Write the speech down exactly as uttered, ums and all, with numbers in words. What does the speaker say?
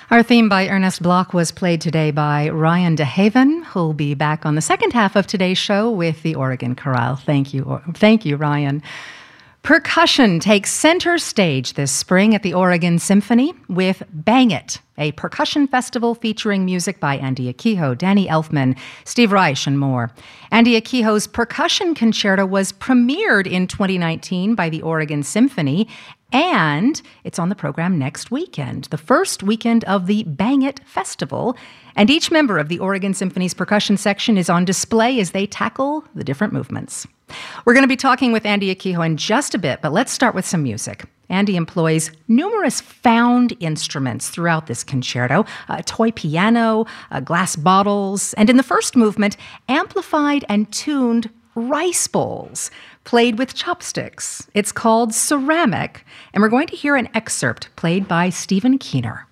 Our theme by Ernest Bloch was played today by Ryan DeHaven, who'll be back on the second half of today's show with the Oregon Chorale. Thank you. Thank you, Ryan. Percussion takes center stage this spring at the Oregon Symphony with Bang It, a percussion festival featuring music by Andy Akiho, Danny Elfman, Steve Reich, and more. Andy Akiho's Percussion Concerto was premiered in twenty nineteen by the Oregon Symphony, and it's on the program next weekend, the first weekend of the Bang It Festival. And each member of the Oregon Symphony's percussion section is on display as they tackle the different movements. We're going to be talking with Andy Akiho in just a bit, but let's start with some music. Andy employs numerous found instruments throughout this concerto, a toy piano, uh, glass bottles, and in the first movement, amplified and tuned rice bowls played with chopsticks. It's called Ceramic, and we're going to hear an excerpt played by Stephen Keener.